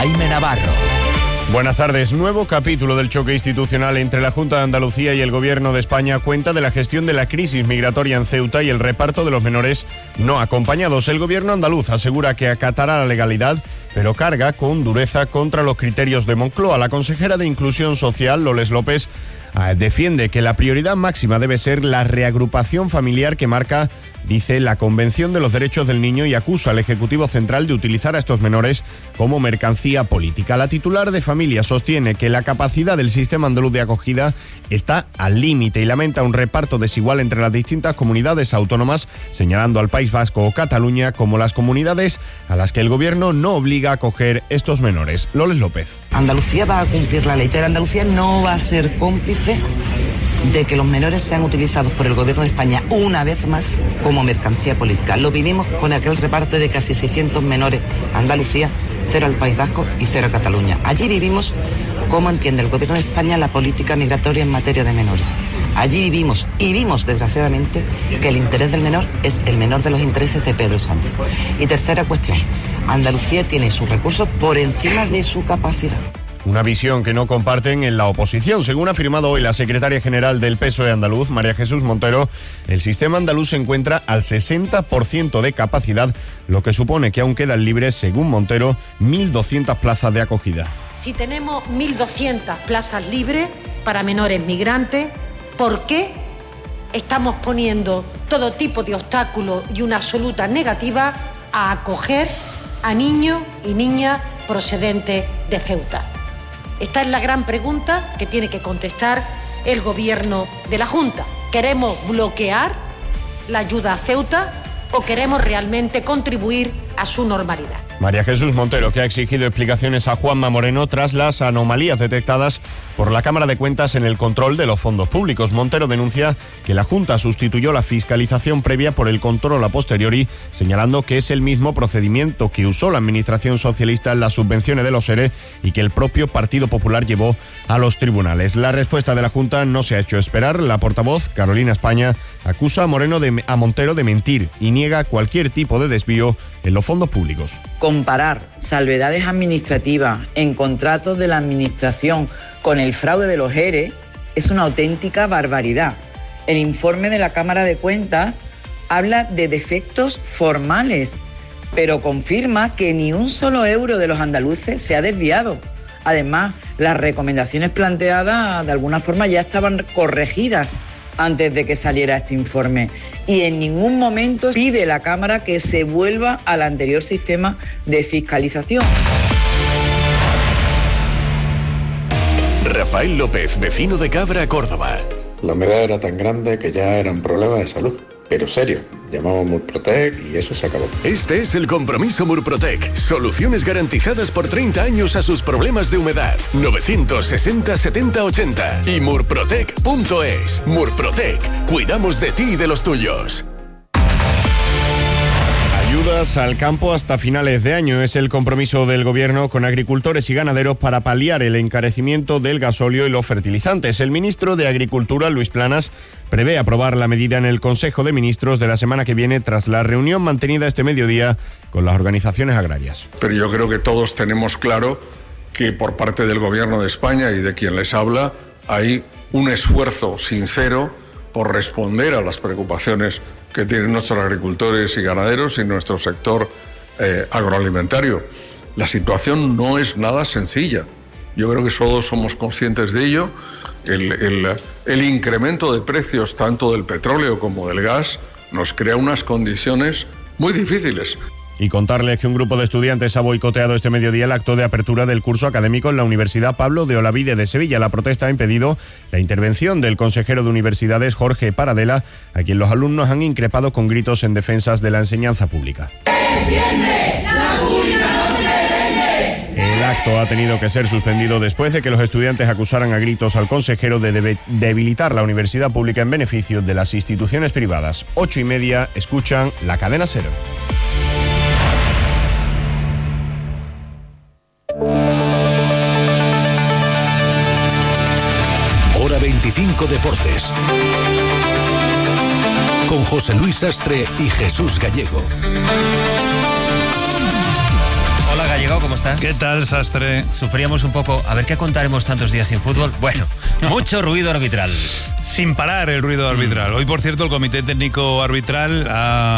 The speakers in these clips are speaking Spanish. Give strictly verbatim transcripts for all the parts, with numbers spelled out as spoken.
Jaime Navarro. Buenas tardes. Nuevo capítulo del choque institucional entre la Junta de Andalucía y el Gobierno de España cuenta de la gestión de la crisis migratoria en Ceuta y el reparto de los menores no acompañados. El Gobierno andaluz asegura que acatará la legalidad, pero carga con dureza contra los criterios de Moncloa. La consejera de Inclusión Social, Loles López, defiende que la prioridad máxima debe ser la reagrupación familiar que marca, dice, la Convención de los Derechos del Niño, y acusa al Ejecutivo Central de utilizar a estos menores como mercancía política. La titular de Familia sostiene que la capacidad del sistema andaluz de acogida está al límite y lamenta un reparto desigual entre las distintas comunidades autónomas, señalando al País Vasco o Cataluña como las comunidades a las que el Gobierno no obliga a acoger estos menores. Loles López. Andalucía va a cumplir la ley, pero Andalucía no va a ser cómplice de que los menores sean utilizados por el Gobierno de España una vez más como mercancía política. Lo vivimos con aquel reparto de casi seiscientos menores a Andalucía, cero al País Vasco y cero a Cataluña. Allí vivimos cómo entiende el Gobierno de España la política migratoria en materia de menores. Allí vivimos y vimos, desgraciadamente, que el interés del menor es el menor de los intereses de Pedro Sánchez. Y tercera cuestión, Andalucía tiene sus recursos por encima de su capacidad. Una visión que no comparten en la oposición. Según ha afirmado hoy la secretaria general del P S O E andaluz, María Jesús Montero, el sistema andaluz se encuentra al sesenta por ciento de capacidad, lo que supone que aún quedan libres, según Montero, mil doscientas plazas de acogida. Si tenemos mil doscientas plazas libres para menores migrantes, ¿por qué estamos poniendo todo tipo de obstáculos y una absoluta negativa a acoger a niños y niñas procedentes de Ceuta? Esta es la gran pregunta que tiene que contestar el Gobierno de la Junta. ¿Queremos bloquear la ayuda a Ceuta o queremos realmente contribuir a su normalidad? María Jesús Montero, que ha exigido explicaciones a Juanma Moreno tras las anomalías detectadas por la Cámara de Cuentas en el control de los fondos públicos. Montero denuncia que la Junta sustituyó la fiscalización previa por el control a posteriori, señalando que es el mismo procedimiento que usó la Administración socialista en las subvenciones de los ERE y que el propio Partido Popular llevó a los tribunales. La respuesta de la Junta no se ha hecho esperar. La portavoz, Carolina España, acusa a, Moreno de, a Montero de mentir y niega cualquier tipo de desvío en los fondos públicos. Comparar salvedades administrativas en contratos de la Administración con el fraude de los ERE es una auténtica barbaridad. El informe de la Cámara de Cuentas habla de defectos formales, pero confirma que ni un solo euro de los andaluces se ha desviado. Además, las recomendaciones planteadas de alguna forma ya estaban corregidas antes de que saliera este informe, y en ningún momento pide la Cámara que se vuelva al anterior sistema de fiscalización. Rafael López, vecino de Cabra, Córdoba. La humedad era tan grande que ya era un problema de salud, pero serio. Llamamos Murprotec y eso se acabó. Este es el compromiso Murprotec. Soluciones garantizadas por treinta años a sus problemas de humedad. novecientos sesenta setenta ochenta y murprotec punto es. Murprotec. Cuidamos de ti y de los tuyos. Ayudas al campo hasta finales de año es el compromiso del Gobierno con agricultores y ganaderos para paliar el encarecimiento del gasóleo y los fertilizantes. El ministro de Agricultura, Luis Planas, prevé aprobar la medida en el Consejo de Ministros de la semana que viene tras la reunión mantenida este mediodía con las organizaciones agrarias. Pero yo creo que todos tenemos claro que por parte del Gobierno de España y de quien les habla hay un esfuerzo sincero por responder a las preocupaciones que tienen nuestros agricultores y ganaderos y nuestro sector eh, agroalimentario. La situación no es nada sencilla. Yo creo que todos somos conscientes de ello. El, el, el incremento de precios tanto del petróleo como del gas nos crea unas condiciones muy difíciles. Y contarles que un grupo de estudiantes ha boicoteado este mediodía el acto de apertura del curso académico en la Universidad Pablo de Olavide de Sevilla. La protesta ha impedido la intervención del consejero de Universidades, Jorge Paradela, a quien los alumnos han increpado con gritos en defensas de la enseñanza pública. El acto ha tenido que ser suspendido después de que los estudiantes acusaran a gritos al consejero de debe- debilitar la universidad pública en beneficio de las instituciones privadas. Ocho y media, escuchan la cadena Cero. Hora veinticinco Deportes. Con José Luis Sastre y Jesús Gallego. Hola Gallego, como ¿cómo estás? ¿Qué tal, Sastre? Sufríamos un poco, a ver qué contaremos tantos días sin fútbol. Bueno, mucho ruido arbitral. Sin parar el ruido arbitral. Hoy, por cierto, el Comité Técnico Arbitral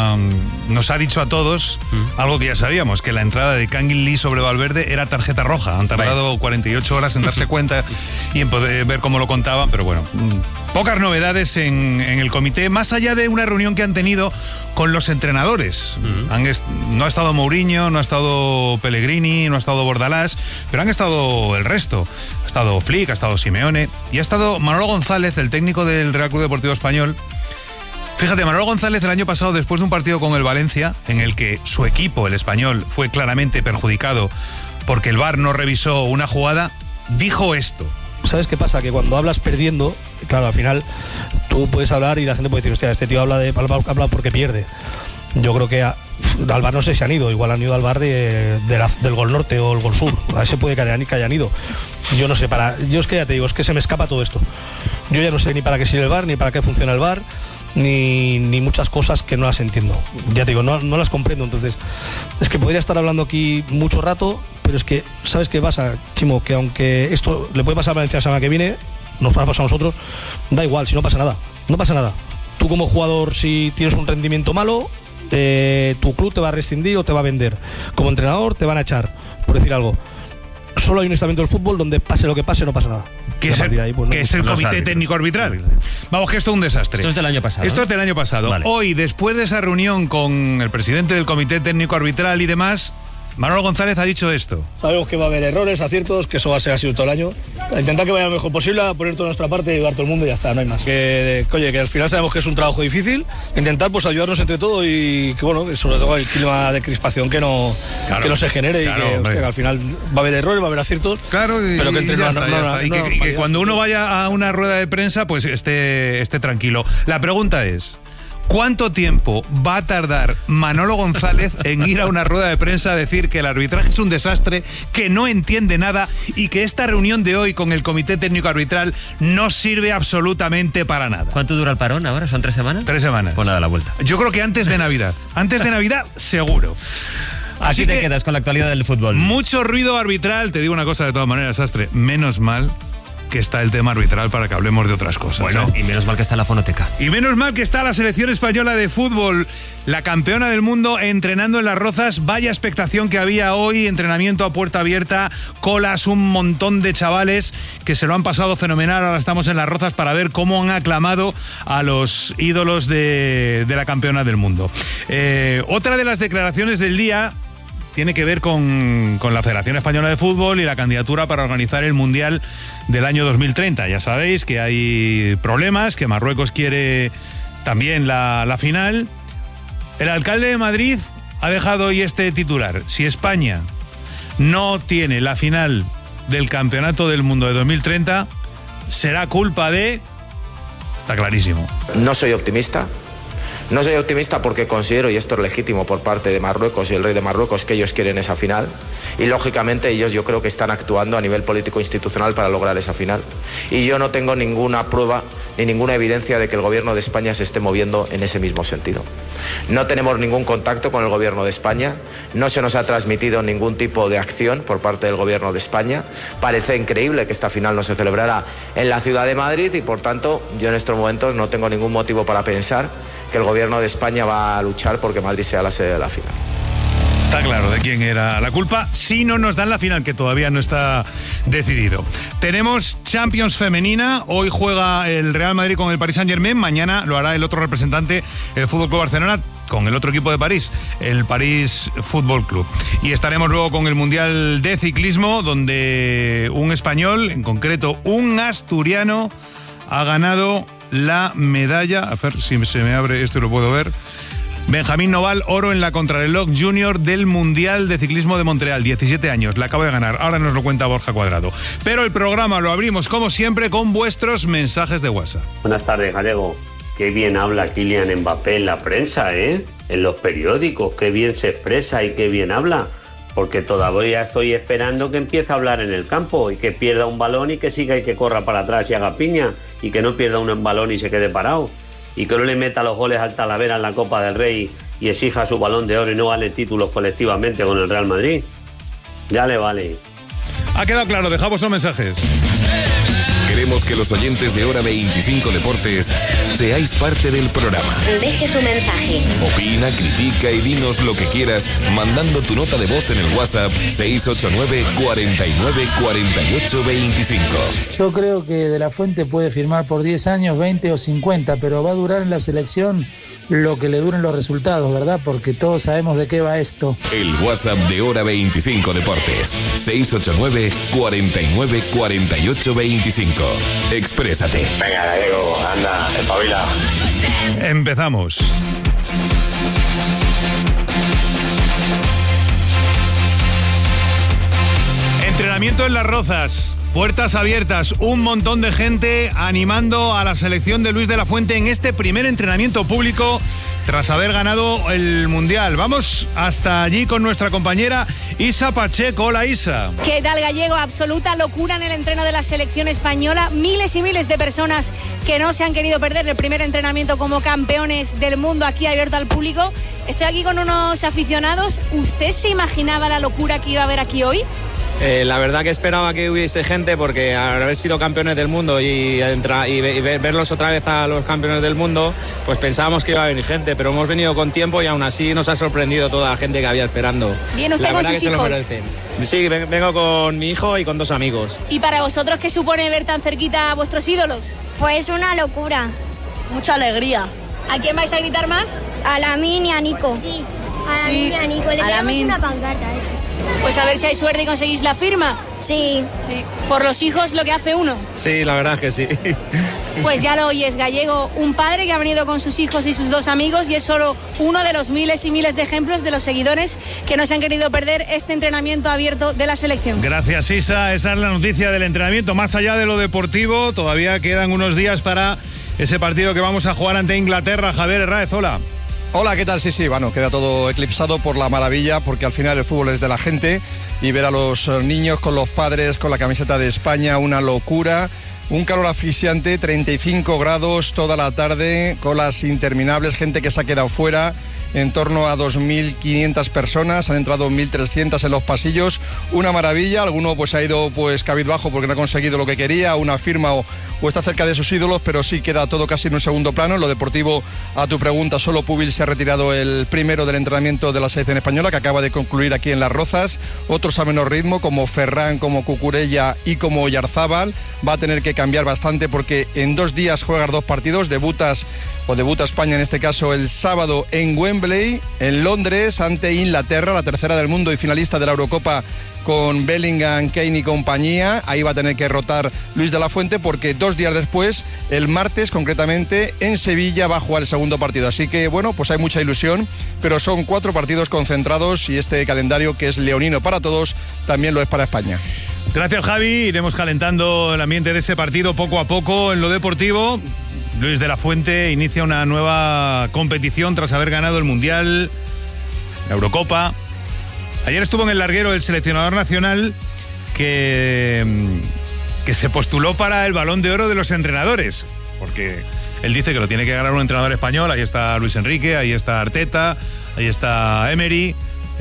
uh, nos ha dicho a todos mm. algo que ya sabíamos, que la entrada de Kangin Lee sobre Valverde era tarjeta roja. Han tardado Vaya. cuarenta y ocho horas en darse cuenta y en poder ver cómo lo contaban, pero bueno, mm, pocas novedades en, en el comité, más allá de una reunión que han tenido con los entrenadores. Mm. Han est- no ha estado Mourinho, no ha estado Pellegrini, no ha estado Bordalás, pero han estado el resto. Ha estado Flick, ha estado Simeone y ha estado Manolo González, el técnico del Real Club Deportivo Español. Fíjate, Manolo González el año pasado, después de un partido con el Valencia, en el que su equipo, el Español, fue claramente perjudicado porque el V A R no revisó una jugada, dijo esto. ¿Sabes qué pasa? Que cuando hablas perdiendo, claro, al final tú puedes hablar y la gente puede decir, hostia, este tío habla, de, habla porque pierde. Yo creo que a, al V A R no sé si han ido, igual han ido al V A R de, de la, del Gol Norte o el Gol Sur, a ese puede que hayan, que hayan ido. Yo no sé, para yo es que ya te digo, es que se me escapa todo esto. Yo ya no sé ni para qué sirve el V A R, ni para qué funciona el V A R, ni, ni muchas cosas que no las entiendo. Ya te digo, no, no las comprendo, entonces es que podría estar hablando aquí mucho rato, pero es que, ¿sabes qué pasa, Chimo? Que aunque esto le puede pasar a Valencia la semana que viene, nos va a pasar a nosotros, da igual, si no pasa nada, no pasa nada. Tú como jugador, si tienes un rendimiento malo, Eh, tu club te va a rescindir o te va a vender. Como entrenador te van a echar, por decir algo. Solo hay un estamento del fútbol donde pase lo que pase, no pasa nada. Que es el, ahí, pues, no, que es el Comité árbitros. Técnico Arbitral. Vamos, que esto es un desastre. Esto es del año pasado. Esto es del año pasado. Vale. Hoy, después de esa reunión con el presidente del Comité Técnico Arbitral y demás, Manolo González ha dicho esto. Sabemos que va a haber errores, aciertos, que eso va a ser así todo el año. Intentar que vaya lo mejor posible, a poner toda nuestra parte y ayudar a todo el mundo y ya está, no hay más. Que, oye, que al final sabemos que es un trabajo difícil, intentar pues ayudarnos entre todos y que bueno, que sobre todo el clima de crispación que no, claro, que no se genere claro, y que, hostia, que al final va a haber errores, va a haber aciertos, claro, y, pero que entre no, no, no, no, y, que, y que cuando uno vaya a una rueda de prensa pues esté, esté tranquilo. La pregunta es, ¿cuánto tiempo va a tardar Manolo González en ir a una rueda de prensa a decir que el arbitraje es un desastre, que no entiende nada y que esta reunión de hoy con el Comité Técnico Arbitral no sirve absolutamente para nada? ¿Cuánto dura el parón ahora? ¿Son tres semanas? Tres semanas. Pues nada, la vuelta. Yo creo que antes de Navidad. Antes de Navidad, seguro. Así, Así te quedas con la actualidad del fútbol. Mucho ruido arbitral. Te digo una cosa de todas maneras, Sastre. Menos mal que está el tema arbitral para que hablemos de otras cosas. Bueno, ¿eh? Y menos mal que está la fonoteca. Y menos mal que está la selección española de fútbol, la campeona del mundo, entrenando en Las Rozas. Vaya expectación que había hoy, entrenamiento a puerta abierta, colas, un montón de chavales que se lo han pasado fenomenal. Ahora estamos en Las Rozas para ver cómo han aclamado a los ídolos de, de la campeona del mundo. Eh, otra de las declaraciones del día tiene que ver con, con la Federación Española de Fútbol y la candidatura para organizar el Mundial del año dos mil treinta. Ya sabéis que hay problemas, que Marruecos quiere también la, la final. El alcalde de Madrid ha dejado hoy este titular. Si España no tiene la final del Campeonato del Mundo de dos mil treinta, será culpa de... Está clarísimo. No soy optimista. No soy optimista porque considero, y esto es legítimo por parte de Marruecos y el rey de Marruecos, que ellos quieren esa final y lógicamente ellos yo creo que están actuando a nivel político institucional para lograr esa final. Y yo no tengo ninguna prueba ni ninguna evidencia de que el gobierno de España se esté moviendo en ese mismo sentido. No tenemos ningún contacto con el gobierno de España, no se nos ha transmitido ningún tipo de acción por parte del gobierno de España. Parece increíble que esta final no se celebrara en la ciudad de Madrid y por tanto yo en estos momentos no tengo ningún motivo para pensar que el gobierno de España va a luchar porque Madrid sea la sede de la final. Está claro de quién era la culpa si no nos dan la final, que todavía no está decidido. Tenemos Champions femenina. Hoy juega el Real Madrid con el Paris Saint-Germain. Mañana lo hará el otro representante, el Fútbol Club Barcelona, con el otro equipo de París, el París Fútbol Club. Y estaremos luego con el Mundial de Ciclismo, donde un español, en concreto un asturiano, ha ganado la medalla. A ver si se me abre esto y lo puedo ver. Benjamín Noval, oro en la contrarreloj junior del Mundial de Ciclismo de Montreal, diecisiete años, la acaba de ganar, ahora nos lo cuenta Borja Cuadrado. Pero el programa lo abrimos como siempre con vuestros mensajes de WhatsApp. Buenas tardes, Gallego. Qué bien habla Kylian Mbappé en la prensa, ¿eh? En los periódicos, qué bien se expresa y qué bien habla. Porque todavía estoy esperando que empiece a hablar en el campo y que pierda un balón y que siga y que corra para atrás y haga piña y que no pierda un balón y se quede parado. Y que no le meta los goles al Talavera en la Copa del Rey y exija su balón de oro y no gane títulos colectivamente con el Real Madrid. Ya le vale. Ha quedado claro, dejamos los mensajes. Queremos que los oyentes de Hora veinticinco Deportes seáis parte del programa. Deje tu mensaje. Opina, critica y dinos lo que quieras mandando tu nota de voz en el WhatsApp seis ocho nueve, cuarenta y nueve, cuarenta y ocho, veinticinco. Yo creo que De La Fuente puede firmar por diez años, veinte o cincuenta, pero va a durar en la selección lo que le duren los resultados, ¿verdad? Porque todos sabemos de qué va esto. El WhatsApp de Hora veinticinco Deportes, seis ocho nueve, cuarenta y nueve, cuarenta y ocho, veinticinco. Exprésate. Venga, Gallego, anda, espabila. Empezamos. Entrenamiento en Las Rozas, puertas abiertas, un montón de gente animando a la selección de Luis de la Fuente en este primer entrenamiento público tras haber ganado el Mundial. Vamos hasta allí con nuestra compañera Isa Pacheco. Hola, Isa. ¿Qué tal, Gallego? Absoluta locura en el entreno de la selección española. Miles y miles de personas que no se han querido perder el primer entrenamiento como campeones del mundo aquí abierto al público. Estoy aquí con unos aficionados. ¿Usted se imaginaba la locura que iba a haber aquí hoy? Eh, la verdad que esperaba que hubiese gente, porque al haber sido campeones del mundo y, entra, y, y verlos otra vez a los campeones del mundo, pues pensábamos que iba a venir gente, pero hemos venido con tiempo y aún así nos ha sorprendido toda la gente que había esperando. ¿Viene usted con sus hijos? Sí, vengo con mi hijo y con dos amigos. ¿Y para vosotros qué supone ver tan cerquita a vuestros ídolos? Pues una locura. Mucha alegría. ¿A quién vais a gritar más? A Lamine y a Nico. Sí. A Lamine y a Nico. Le damos una pancarta, de hecho. Pues a ver si hay suerte y conseguís la firma. Sí. Sí. Por los hijos lo que hace uno. Sí, la verdad es que sí. Pues ya lo oyes, Gallego, un padre que ha venido con sus hijos y sus dos amigos y es solo uno de los miles y miles de ejemplos de los seguidores que no se han querido perder este entrenamiento abierto de la selección. Gracias, Isa. Esa es la noticia del entrenamiento. Más allá de lo deportivo, todavía quedan unos días para ese partido que vamos a jugar ante Inglaterra. Javier Herráez, hola. Hola, ¿qué tal? Sí, sí, bueno, queda todo eclipsado por la maravilla, porque al final el fútbol es de la gente y ver a los niños con los padres, con la camiseta de España, una locura. Un calor asfixiante, treinta y cinco grados toda la tarde, colas interminables, gente que se ha quedado fuera. En torno a dos mil quinientas personas, han entrado mil trescientas en los pasillos, una maravilla. Alguno pues ha ido pues cabizbajo porque no ha conseguido lo que quería, una firma o, o está cerca de sus ídolos, pero sí queda todo casi en un segundo plano. En lo deportivo, a tu pregunta, solo Pubil se ha retirado el primero del entrenamiento de la selección española, que acaba de concluir aquí en Las Rozas. Otros a menor ritmo, como Ferran, como Cucurella y como Oyarzábal. Va a tener que cambiar bastante porque en dos días juegas dos partidos, debutas o debuta España en este caso el sábado en Wembley, en Londres, ante Inglaterra, la tercera del mundo y finalista de la Eurocopa, con Bellingham, Kane y compañía. Ahí va a tener que rotar Luis de la Fuente porque dos días después, el martes concretamente, en Sevilla va a jugar el segundo partido. Así que bueno, pues hay mucha ilusión, pero son cuatro partidos concentrados y este calendario, que es leonino para todos, también lo es para España. Gracias, Javi. Iremos calentando el ambiente de ese partido poco a poco. En lo deportivo, Luis de la Fuente inicia una nueva competición tras haber ganado el Mundial, la Eurocopa. Ayer estuvo en el larguero el seleccionador nacional que, que se postuló para el Balón de Oro de los entrenadores, porque él dice que lo tiene que ganar un entrenador español. Ahí está Luis Enrique, ahí está Arteta, ahí está Emery.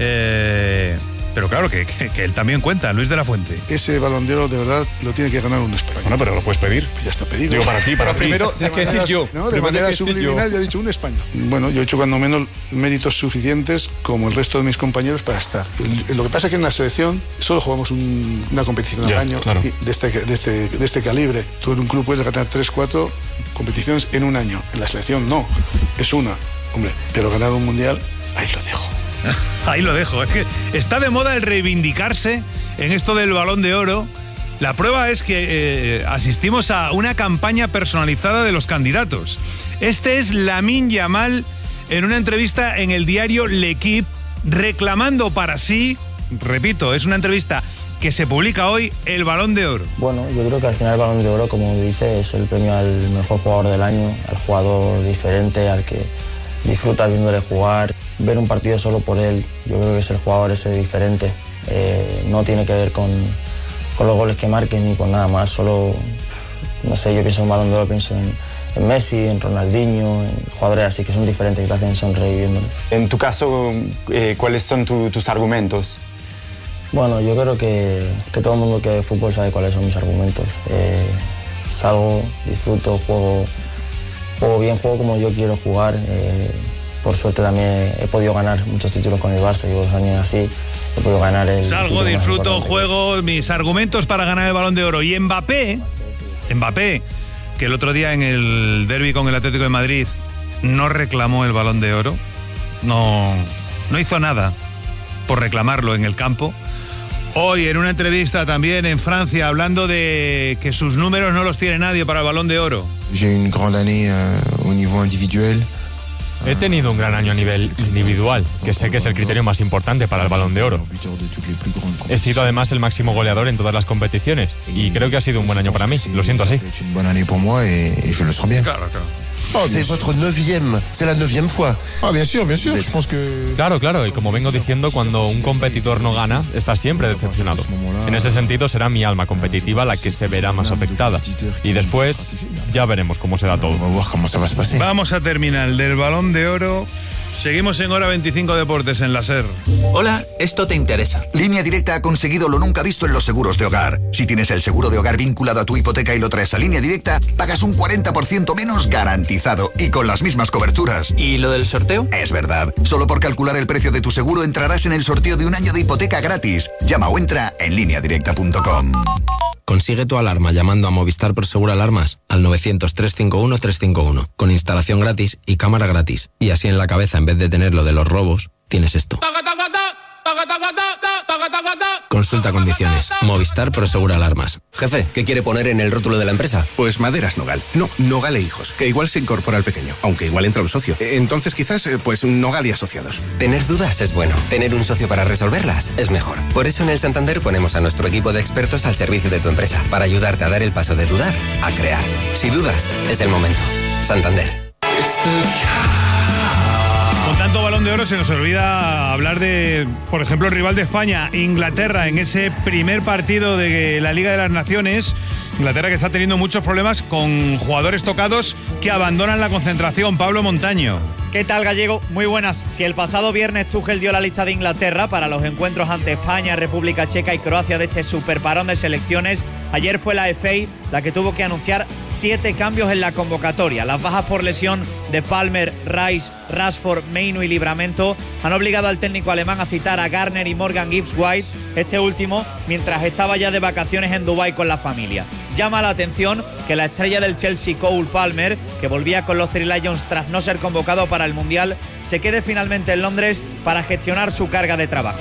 Eh, pero claro, que, que, que él también cuenta, Luis de la Fuente. Ese Balón de Oro de verdad lo tiene que ganar un español. Bueno, pero lo puedes pedir. Ya está pedido. Digo, para ti, para ti. Primero, tienes que decir yo. No, de manera subliminal ya he dicho un español. Bueno, yo he hecho cuando menos méritos suficientes como el resto de mis compañeros para estar. Lo que pasa es que en la selección solo jugamos un, una competición al año, claro, de, este, de, este, de este calibre. Tú en un club puedes ganar tres, cuatro competiciones en un año. En la selección no, es una. Hombre, pero ganar un mundial, ahí lo dejo. Ahí lo dejo. Es que está de moda el reivindicarse en esto del Balón de Oro. La prueba es que eh, asistimos a una campaña personalizada de los candidatos. Este es Lamine Yamal en una entrevista en el diario L'Equipe, reclamando para sí, repito, es una entrevista que se publica hoy, el Balón de Oro. Bueno, yo creo que al final el Balón de Oro, como dice, es el premio al mejor jugador del año, al jugador diferente, al que disfrutas viéndole jugar. Ver un partido solo por él, yo creo que es el jugador ese diferente. Eh, no tiene que ver con, con los goles que marquen ni con nada más. Solo, no sé, yo pienso en Balón de Oro, pienso en, en Messi, en Ronaldinho, en jugadores así que son diferentes, que te hacen sonreír viéndoles. En tu caso, eh, ¿cuáles son tu, tus argumentos? Bueno, yo creo que, que todo el mundo que ve fútbol sabe cuáles son mis argumentos. Eh, salgo, disfruto, juego, juego bien, juego como yo quiero jugar. Eh, por suerte también he podido ganar muchos títulos con el Barça, llevo dos años así, he podido ganar el Salgo, disfruto, juego, mis argumentos para ganar el Balón de Oro. Y Mbappé, Mbappé, que el otro día en el derbi con el Atlético de Madrid no reclamó el Balón de Oro, no, no hizo nada por reclamarlo en el campo. Hoy en una entrevista también en Francia hablando de que sus números no los tiene nadie para el Balón de Oro. J'ai une grande année au niveau individuel. He tenido un gran año a nivel individual, que sé que es el criterio más importante para el Balón de Oro. He sido además el máximo goleador en todas las competiciones y creo que ha sido un buen año para mí, lo siento así. Claro, claro. Oh, c'est votre neuvième, c'est la neuvième fois. Ah, bien sûr, bien sûr, je pense que... Claro, claro, y como vengo diciendo, cuando un competidor no gana, está siempre decepcionado. En ese sentido, será mi alma competitiva la que se verá más afectada. Y después, ya veremos cómo se da todo. Vamos a terminar del Balón de Oro. Seguimos en Hora veinticinco Deportes en la SER. Hola, esto te interesa. Línea Directa ha conseguido lo nunca visto en los seguros de hogar. Si tienes el seguro de hogar vinculado a tu hipoteca y lo traes a Línea Directa, pagas un cuarenta por ciento menos garantizado y con las mismas coberturas. ¿Y lo del sorteo? Es verdad. Solo por calcular el precio de tu seguro entrarás en el sorteo de un año de hipoteca gratis. Llama o entra en línea directa punto com. Consigue tu alarma llamando a Movistar Prosegur Alarmas al novecientos, trescientos cincuenta y uno, trescientos cincuenta y uno, con instalación gratis y cámara gratis. Y así en la cabeza, en vez de tener lo de los robos, tienes esto. Consulta condiciones. Movistar Prosegur Alarmas. Jefe, ¿qué quiere poner en el rótulo de la empresa? Pues Maderas Nogal. No, Nogal e Hijos, que igual se incorpora al pequeño, aunque igual entra un socio. Entonces quizás, pues Nogal y Asociados. Tener dudas es bueno. Tener un socio para resolverlas es mejor. Por eso en el Santander ponemos a nuestro equipo de expertos al servicio de tu empresa, para ayudarte a dar el paso de dudar a crear. Si dudas, es el momento. Santander. Con tanto Balón de Oro se nos olvida hablar de, por ejemplo, el rival de España, Inglaterra, en ese primer partido de la Liga de las Naciones. Inglaterra que está teniendo muchos problemas con jugadores tocados que abandonan la concentración. Pablo Montaño. ¿Qué tal, Gallego? Muy buenas. Si el pasado viernes Tuchel dio la lista de Inglaterra para los encuentros ante España, República Checa y Croacia de este superparón de selecciones, ayer fue la F A la que tuvo que anunciar siete cambios en la convocatoria. Las bajas por lesión de Palmer, Rice, Rashford, Mainu y Livramento han obligado al técnico alemán a citar a Garner y Morgan Gibbs-White, este último mientras estaba ya de vacaciones en Dubái con la familia. Llama la atención que la estrella del Chelsea, Cole Palmer, que volvía con los Three Lions tras no ser convocado para el Mundial, se quede finalmente en Londres para gestionar su carga de trabajo.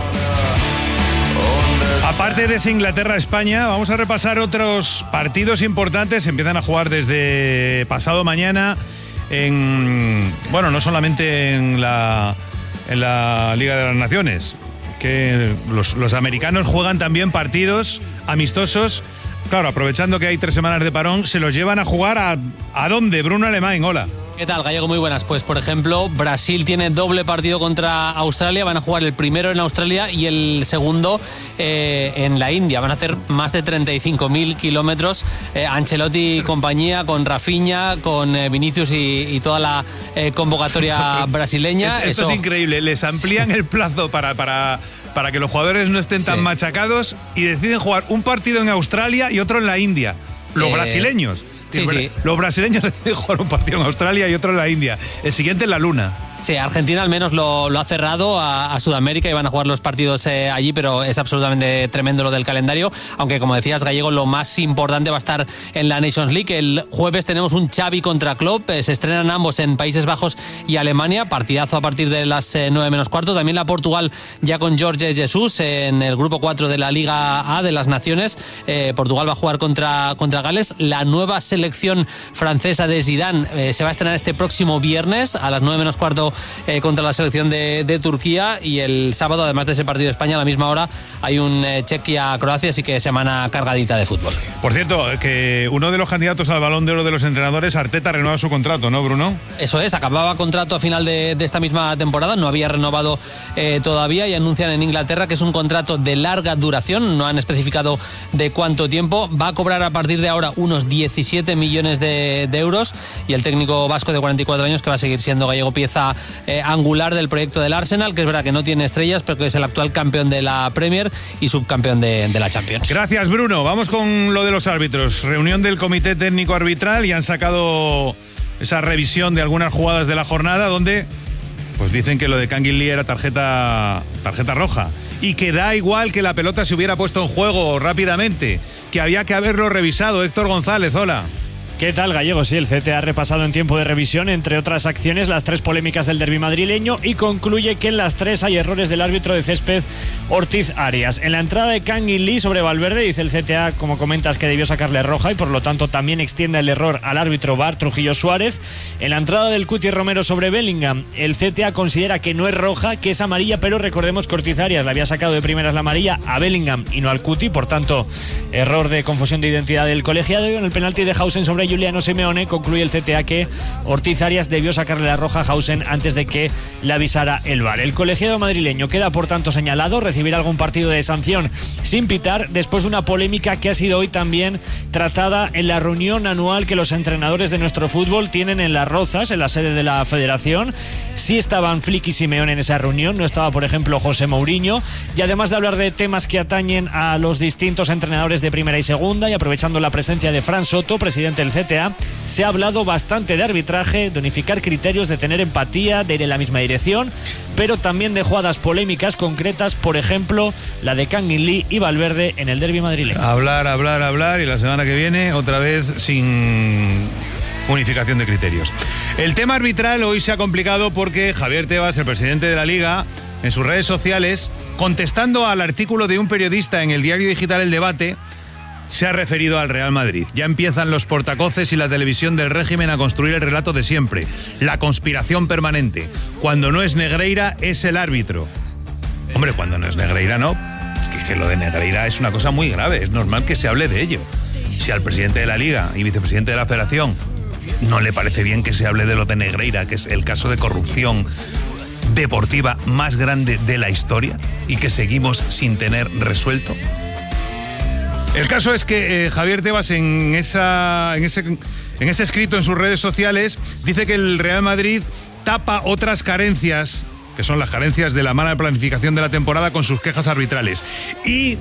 Aparte de ese Inglaterra-España, vamos a repasar otros partidos importantes. Empiezan a jugar desde pasado mañana en, bueno, no solamente en la, en la Liga de las Naciones, que los, los americanos juegan también partidos amistosos. Claro, aprovechando que hay tres semanas de parón, se los llevan a jugar a, ¿a dónde? Bruno Alemán, hola. ¿Qué tal, Gallego? Muy buenas. Pues, por ejemplo, Brasil tiene doble partido contra Australia. Van a jugar el primero en Australia y el segundo eh, en la India. Van a hacer más de treinta y cinco mil kilómetros. Eh, Ancelotti y compañía, con Rafinha, con eh, Vinicius y, y toda la eh, convocatoria brasileña. Esto, esto Eso... es increíble. Les amplían sí. el plazo para... para... para que los jugadores no estén tan sí. machacados y deciden jugar un partido en Australia y otro en la India. Los eh, brasileños. Sí, sí. Los brasileños deciden jugar un partido en Australia y otro en la India. El siguiente en la Luna. Sí, Argentina al menos lo, lo ha cerrado a, a Sudamérica y van a jugar los partidos eh, allí, pero es absolutamente tremendo lo del calendario, aunque como decías, Gallego, lo más importante va a estar en la Nations League. El jueves tenemos un Xavi contra Klopp, eh, se estrenan ambos en Países Bajos y Alemania, partidazo a partir de las eh, nueve menos cuarto. También la Portugal ya con Jorge Jesus en el grupo cuatro de la Liga A de las Naciones. eh, Portugal va a jugar contra, contra Gales. La nueva selección francesa de Zidane eh, se va a estrenar este próximo viernes a las nueve menos cuarto Eh, contra la selección de, de Turquía, y el sábado, además de ese partido de España, a la misma hora hay un eh, Chequia-Croacia, así que semana cargadita de fútbol. Por cierto, que uno de los candidatos al Balón de Oro de los entrenadores, Arteta, renueva su contrato, ¿no, Bruno? Eso es, acababa contrato a final de, de esta misma temporada, no había renovado eh, todavía, y anuncian en Inglaterra que es un contrato de larga duración, no han especificado de cuánto tiempo. Va a cobrar a partir de ahora unos diecisiete millones de, de euros, y el técnico vasco de cuarenta y cuatro años, que va a seguir siendo, Gallego, pieza eh, angular del proyecto del Arsenal, que es verdad que no tiene estrellas, pero que es el actual campeón de la Premier y subcampeón de, de la Champions. Gracias, Bruno. Vamos con lo de los árbitros. Reunión del Comité Técnico Arbitral y han sacado esa revisión de algunas jugadas de la jornada donde pues dicen que lo de Kangin Lee era tarjeta, tarjeta roja y que da igual que la pelota se hubiera puesto en juego rápidamente, que había que haberlo revisado. Héctor González, hola. ¿Qué tal, Gallego? Sí, el C T A ha repasado en tiempo de revisión, entre otras acciones, las tres polémicas del derbi madrileño y concluye que en las tres hay errores del árbitro de césped Ortiz Arias. En la entrada de Kangin Lee sobre Valverde, dice el C T A, como comentas, que debió sacarle roja y por lo tanto también extiende el error al árbitro V A R Trujillo Suárez. En la entrada del Cuti Romero sobre Bellingham, el C T A considera que no es roja, que es amarilla, pero recordemos que Ortiz Arias le había sacado de primeras la amarilla a Bellingham y no al Cuti, por tanto, error de confusión de identidad del colegiado. Y en el penalti de Hausen sobre Juliano Simeone, concluye el C T A que Ortiz Arias debió sacarle la roja a Hausen antes de que le avisara el V A R. El colegiado madrileño queda por tanto señalado, recibirá algún partido de sanción sin pitar después de una polémica que ha sido hoy también tratada en la reunión anual que los entrenadores de nuestro fútbol tienen en Las Rozas, en la sede de la Federación. Sí estaban Flick y Simeone en esa reunión, no estaba por ejemplo José Mourinho, y además de hablar de temas que atañen a los distintos entrenadores de primera y segunda y aprovechando la presencia de Fran Soto, presidente del C T A, se ha hablado bastante de arbitraje, de unificar criterios, de tener empatía, de ir en la misma dirección, pero también de jugadas polémicas concretas, por ejemplo, la de Kangin Lee y Valverde en el derbi madrileño. Hablar, hablar, hablar y la semana que viene otra vez sin unificación de criterios. El tema arbitral hoy se ha complicado porque Javier Tebas, el presidente de la Liga, en sus redes sociales, contestando al artículo de un periodista en el diario digital El Debate, se ha referido al Real Madrid. Ya empiezan los portacoces y la televisión del régimen a construir el relato de siempre, la conspiración permanente. Cuando no es Negreira, es el árbitro. Hombre, cuando no es Negreira, no. Es que lo de Negreira es una cosa muy grave, es normal que se hable de ello. Si al presidente de la Liga y vicepresidente de la Federación no le parece bien que se hable de lo de Negreira, que es el caso de corrupción deportiva más grande de la historia y que seguimos sin tener resuelto. El caso es que eh, Javier Tebas en, esa, en, ese, en ese escrito en sus redes sociales dice que el Real Madrid tapa otras carencias, que son las carencias de la mala planificación de la temporada, con sus quejas arbitrales. Y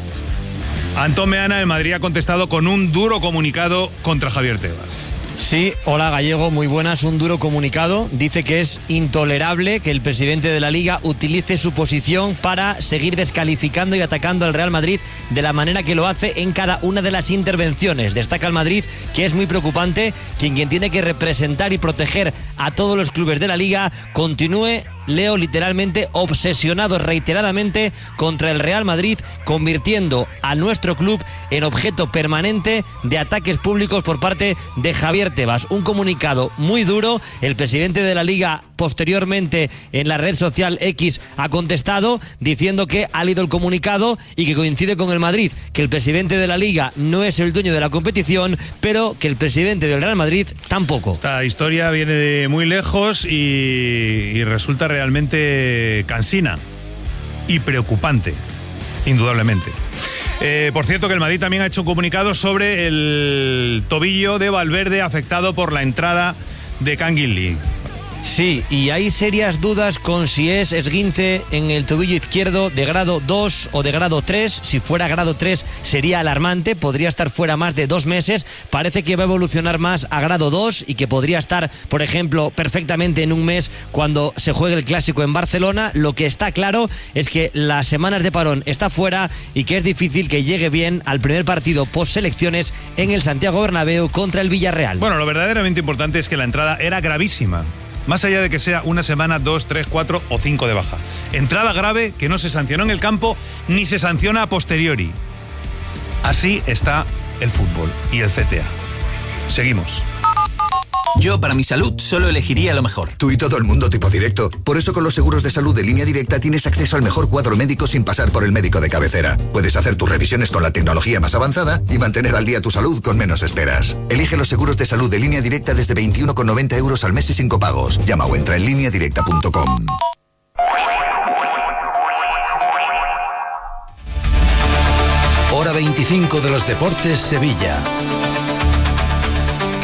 Antón Meana, el Madrid, ha contestado con un duro comunicado contra Javier Tebas. Sí, hola Gallego, muy buenas. Un duro comunicado. Dice que es intolerable que el presidente de la Liga utilice su posición para seguir descalificando y atacando al Real Madrid de la manera que lo hace en cada una de las intervenciones. Destaca el Madrid que es muy preocupante que quien tiene que representar y proteger a todos los clubes de la Liga continúe, leo literalmente, obsesionado reiteradamente contra el Real Madrid, convirtiendo a nuestro club en objeto permanente de ataques públicos por parte de Javier Tebas. Un comunicado muy duro. El presidente de la Liga posteriormente en la red social X ha contestado diciendo que ha leído el comunicado y que coincide con el Madrid, que el presidente de la Liga no es el dueño de la competición, pero que el presidente del Real Madrid tampoco. Esta historia viene de muy lejos y, y resulta realmente cansina y preocupante, indudablemente. Eh, por cierto, que el Madrid también ha hecho un comunicado sobre el tobillo de Valverde afectado por la entrada de Kangin Lee. Sí, y hay serias dudas con si es esguince en el tobillo izquierdo de grado dos o de grado tres. Si fuera grado tres sería alarmante, podría estar fuera más de dos meses. Parece que va a evolucionar más a grado dos y que podría estar, por ejemplo, perfectamente en un mes cuando se juegue el Clásico en Barcelona. Lo que está claro es que las semanas de parón está fuera y que es difícil que llegue bien al primer partido post selecciones en el Santiago Bernabéu contra el Villarreal. Bueno, lo verdaderamente importante es que la entrada era gravísima. Más allá de que sea una semana, dos, tres, cuatro o cinco de baja. Entrada grave que no se sancionó en el campo ni se sanciona a posteriori. Así está el fútbol y el C T A. Seguimos. Yo, para mi salud, solo elegiría lo mejor. Tú y todo el mundo tipo directo. Por eso con los seguros de salud de Línea Directa tienes acceso al mejor cuadro médico sin pasar por el médico de cabecera. Puedes hacer tus revisiones con la tecnología más avanzada y mantener al día tu salud con menos esperas. Elige los seguros de salud de Línea Directa desde veintiuno con noventa euros al mes y sin copagos. Llama o entra en línea directa punto com. Hora veinticinco de los Deportes, Sevilla.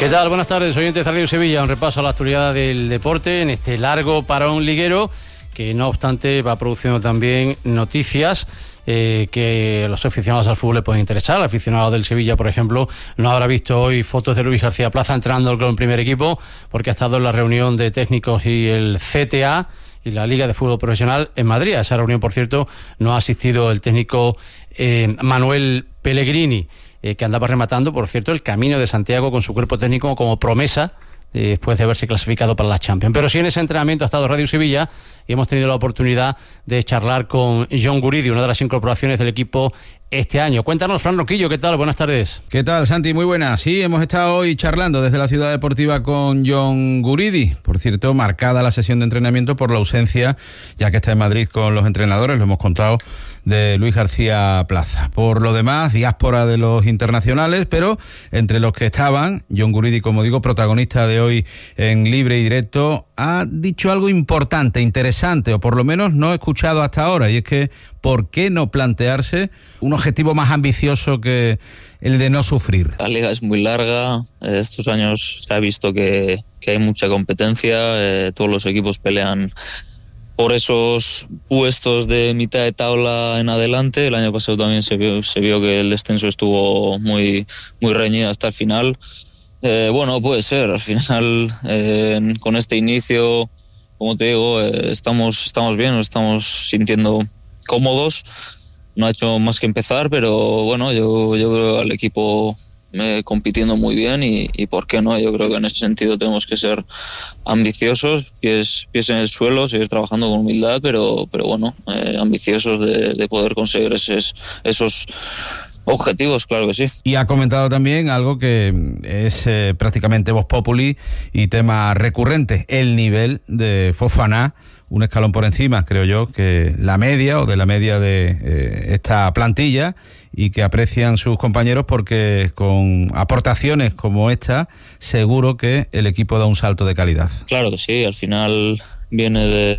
¿Qué tal? Buenas tardes, oyentes de Radio Sevilla. Un repaso a la actualidad del deporte en este largo parón liguero que, no obstante, va produciendo también noticias eh, que a los aficionados al fútbol les pueden interesar. El aficionado del Sevilla, por ejemplo, no habrá visto hoy fotos de Luis García Plaza entrenando con el primer equipo porque ha estado en la reunión de técnicos y el C T A y la Liga de Fútbol Profesional en Madrid. A esa reunión, por cierto, no ha asistido el técnico eh, Manuel Pellegrini, eh, que andaba rematando, por cierto, el Camino de Santiago con su cuerpo técnico como promesa eh, después de haberse clasificado para la Champions. Pero sí, en ese entrenamiento ha estado Radio Sevilla y hemos tenido la oportunidad de charlar con Jon Guridi, una de las incorporaciones del equipo este año. Cuéntanos, Fran Ronquillo, ¿qué tal? Buenas tardes. ¿Qué tal, Santi? Muy buenas. Sí, hemos estado hoy charlando desde la Ciudad Deportiva con Jon Guridi. Por cierto, marcada la sesión de entrenamiento por la ausencia, ya que está en Madrid con los entrenadores, lo hemos contado, de Luis García Plaza. Por lo demás, diáspora de los internacionales, pero entre los que estaban, Jon Guridi, como digo, protagonista de hoy en Libre y Directo, ha dicho algo importante, interesante, o por lo menos no he escuchado hasta ahora, y es que ¿por qué no plantearse un objetivo más ambicioso que el de no sufrir? La liga es muy larga, estos años se ha visto que, que hay mucha competencia, eh, todos los equipos pelean por esos puestos de mitad de tabla en adelante. El año pasado también se vio, se vio que el descenso estuvo muy, muy reñido hasta el final. Eh, bueno, puede ser, al final eh, con este inicio, como te digo, eh, estamos, estamos bien, nos estamos sintiendo cómodos. No ha hecho más que empezar, pero bueno, yo, yo veo al equipo eh, compitiendo muy bien y, y por qué no. Yo creo que en ese sentido tenemos que ser ambiciosos, pies, pies en el suelo, seguir trabajando con humildad, pero, pero bueno, eh, ambiciosos de, de poder conseguir esos, esos objetivos, claro que sí. Y ha comentado también algo que es eh, prácticamente vox populi y tema recurrente, el nivel de Fofana, un escalón por encima, creo yo, que la media o de la media de eh, esta plantilla, y que aprecian sus compañeros porque con aportaciones como esta seguro que el equipo da un salto de calidad. Claro que sí, al final viene de,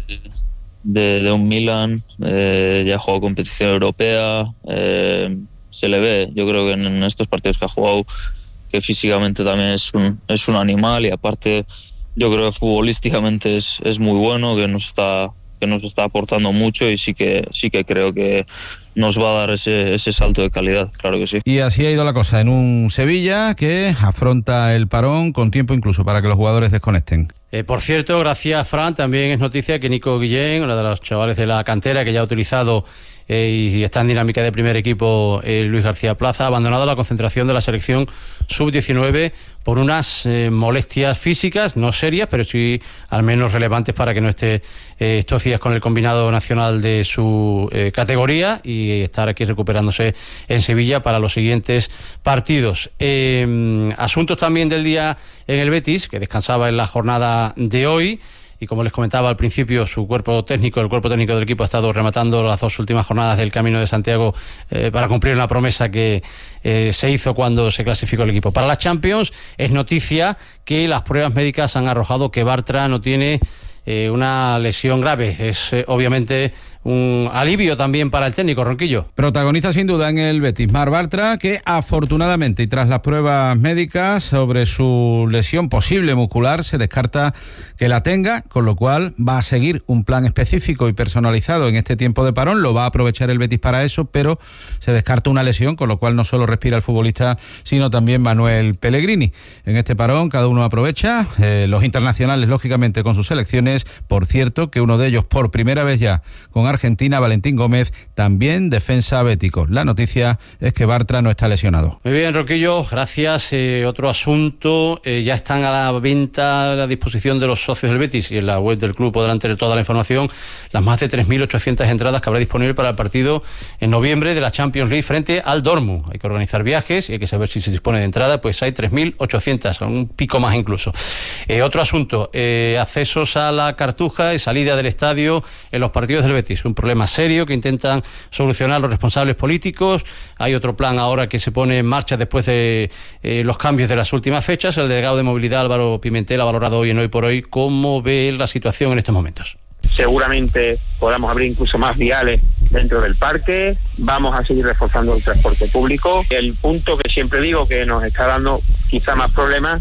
de, de un Milan, eh, ya ha jugado competición europea, eh, se le ve, yo creo que en estos partidos que ha jugado, que físicamente también es un, es un animal, y aparte yo creo que futbolísticamente es, es muy bueno, que nos está que nos está aportando mucho, y sí que sí que creo que nos va a dar ese, ese salto de calidad, claro que sí. Y así ha ido la cosa en un Sevilla que afronta el parón con tiempo incluso para que los jugadores desconecten. Eh, por cierto, gracias, Fran, también es noticia que Nico Guillén, uno de los chavales de la cantera que ya ha utilizado eh, y está en dinámica de primer equipo, eh, Luis García Plaza, ha abandonado la concentración de la selección sub diecinueve por unas eh, molestias físicas, no serias, pero sí al menos relevantes para que no esté eh, estos días con el combinado nacional de su eh, categoría y estar aquí recuperándose en Sevilla para los siguientes partidos. Eh, asuntos también del día en el Betis, que descansaba en la jornada de hoy, y como les comentaba al principio, su cuerpo técnico, el cuerpo técnico del equipo ha estado rematando las dos últimas jornadas del Camino de Santiago eh, para cumplir una promesa que eh, se hizo cuando se clasificó el equipo para la Champions. Es noticia que las pruebas médicas han arrojado que Bartra no tiene eh, una lesión grave. Es eh, obviamente un alivio también para el técnico, Ronquillo. Protagonista sin duda en el Betis, Marc Bartra, que afortunadamente y tras las pruebas médicas sobre su lesión posible muscular se descarta que la tenga, con lo cual va a seguir un plan específico y personalizado en este tiempo de parón, lo va a aprovechar el Betis para eso, pero se descarta una lesión, con lo cual no solo respira el futbolista, sino también Manuel Pellegrini. En este parón cada uno aprovecha, eh, los internacionales lógicamente con sus selecciones, por cierto que uno de ellos por primera vez ya con Argentina, Valentín Gómez, también defensa bético. La noticia es que Bartra no está lesionado. Muy bien, Roquillo, gracias. Eh, otro asunto, eh, ya están a la venta, a la disposición de los socios del Betis, y en la web del club podrán tener toda la información, las más de tres mil ochocientas entradas que habrá disponible para el partido en noviembre de la Champions League frente al Dortmund. Hay que organizar viajes y hay que saber si se dispone de entrada, pues hay tres mil ochocientas, un pico más incluso. Eh, otro asunto, eh, accesos a la Cartuja y salida del estadio en los partidos del Betis. Un problema serio que intentan solucionar los responsables políticos. Hay otro plan ahora que se pone en marcha después de eh, los cambios de las últimas fechas. El delegado de movilidad, Álvaro Pimentel, ha valorado hoy en Hoy por Hoy cómo ve la situación en estos momentos. Seguramente podamos abrir incluso más viales dentro del parque. Vamos a seguir reforzando el transporte público. El punto que siempre digo que nos está dando quizá más problemas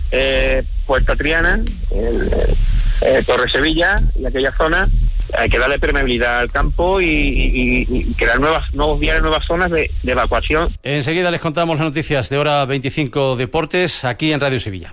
eh, Puerta Triana, el, eh, Torre Sevilla y aquella zona, hay que darle permeabilidad al campo y, y, y crear nuevas, nuevos viales, nuevas zonas de, de evacuación. Enseguida les contamos las noticias de Hora veinticinco Deportes aquí en Radio Sevilla.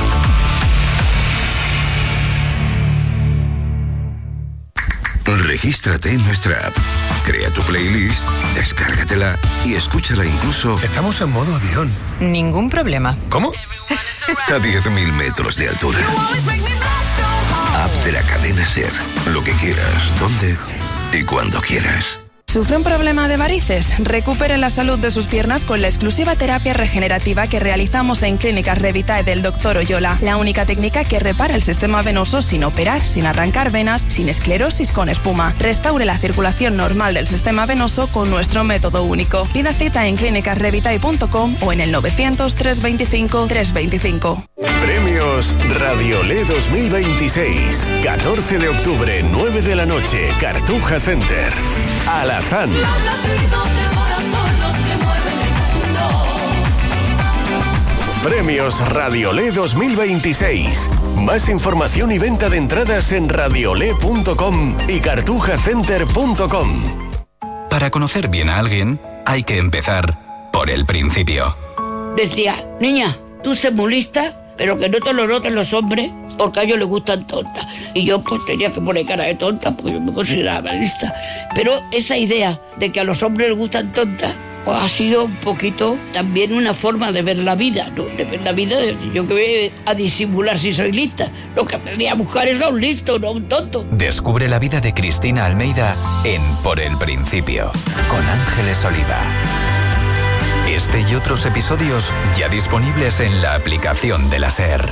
Regístrate en nuestra app, crea tu playlist, descárgatela y escúchala incluso... Estamos en modo avión. Ningún problema. ¿Cómo? A diez mil metros de altura. App de la cadena SER. Lo que quieras, donde y cuando quieras. ¿Sufre un problema de varices? Recupere la salud de sus piernas con la exclusiva terapia regenerativa que realizamos en Clínicas Revitae del doctor Oyola. La única técnica que repara el sistema venoso sin operar, sin arrancar venas, sin esclerosis con espuma. Restaure la circulación normal del sistema venoso con nuestro método único. Pida cita en clínicas revitae punto com o en el novecientos, trescientos veinticinco, trescientos veinticinco. Premios Radiolé dos mil veintiséis. catorce de octubre, nueve de la noche, Cartuja Center. Alazán. Premios Radiolé dos mil veintiséis. Más información y venta de entradas en radiolé punto com y cartuja center punto com. Para conocer bien a alguien, hay que empezar por el principio. Decía, niña, tú sé muy lista, pero que no te lo noten los hombres, porque a ellos les gustan tontas. Y yo pues tenía que poner cara de tonta, porque yo me consideraba lista. Pero esa idea de que a los hombres les gustan tontas, pues ha sido un poquito también una forma de ver la vida, ¿no? De ver la vida, de decir, yo que voy a disimular si soy lista. Lo que aprendí a buscar es a un listo, no a un tonto. Descubre la vida de Cristina Almeida en Por el Principio, con Ángeles Oliva. Este y otros episodios ya disponibles en la aplicación de la SER.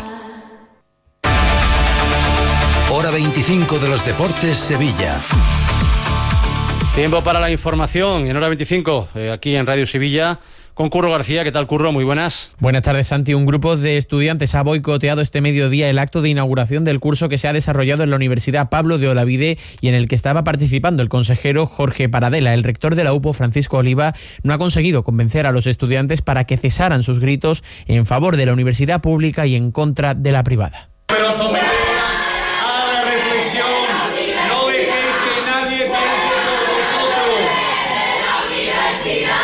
Hora veinticinco de los Deportes Sevilla. Tiempo para la información en Hora veinticinco, eh, aquí en Radio Sevilla, con Curro García. ¿Qué tal, Curro? Muy buenas. Buenas tardes, Santi. Un grupo de estudiantes ha boicoteado este mediodía el acto de inauguración del curso que se ha desarrollado en la Universidad Pablo de Olavide y en el que estaba participando el consejero Jorge Paradela. El rector de la U P O, Francisco Oliva, no ha conseguido convencer a los estudiantes para que cesaran sus gritos en favor de la universidad pública y en contra de la privada. Pero someteos a la reflexión. No dejéis que nadie piense por vosotros. ¡La universidad!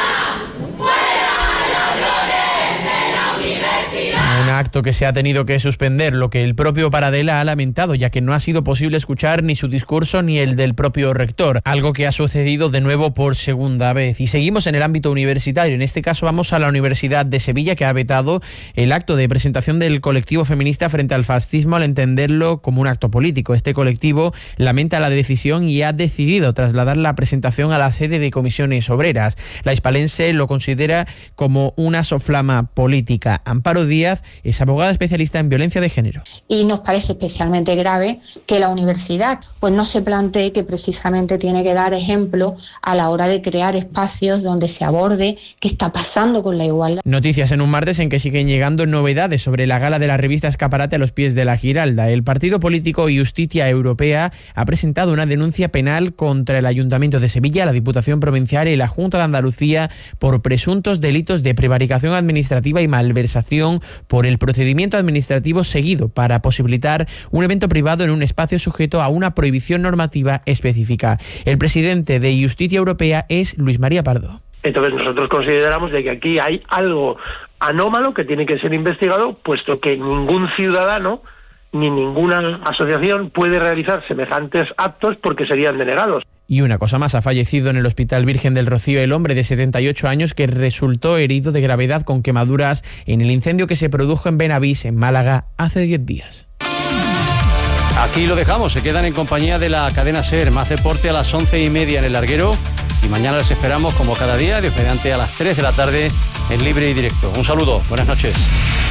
Un acto que se ha tenido que suspender, lo que el propio Paradela ha lamentado, ya que no ha sido posible escuchar ni su discurso ni el del propio rector, algo que ha sucedido de nuevo por segunda vez. Y seguimos en el ámbito universitario, en este caso vamos a la Universidad de Sevilla, que ha vetado el acto de presentación del colectivo feminista frente al fascismo al entenderlo como un acto político. Este colectivo lamenta la decisión y ha decidido trasladar la presentación a la sede de Comisiones Obreras. La hispalense lo considera como una soflama política. Amparo Díaz es abogada especialista en violencia de género. Y nos parece especialmente grave que la universidad pues no se plantee que precisamente tiene que dar ejemplo a la hora de crear espacios donde se aborde qué está pasando con la igualdad. Noticias en un martes en que siguen llegando novedades sobre la gala de la revista Escaparate a los pies de la Giralda. El partido político Justicia Europea ha presentado una denuncia penal contra el Ayuntamiento de Sevilla, la Diputación Provincial y la Junta de Andalucía por presuntos delitos de prevaricación administrativa y malversación por el procedimiento administrativo seguido para posibilitar un evento privado en un espacio sujeto a una prohibición normativa específica. El presidente de Justicia Europea es Luis María Pardo. Entonces nosotros consideramos de que aquí hay algo anómalo que tiene que ser investigado, puesto que ningún ciudadano ni ninguna asociación puede realizar semejantes actos porque serían denegados. Y una cosa más, ha fallecido en el Hospital Virgen del Rocío el hombre de setenta y ocho años que resultó herido de gravedad con quemaduras en el incendio que se produjo en Benavís, en Málaga, hace diez días. Aquí lo dejamos, se quedan en compañía de la cadena SER. Más deporte a las once y media en el larguero y mañana les esperamos como cada día, diferente a las tres de la tarde en Libre y Directo. Un saludo, buenas noches.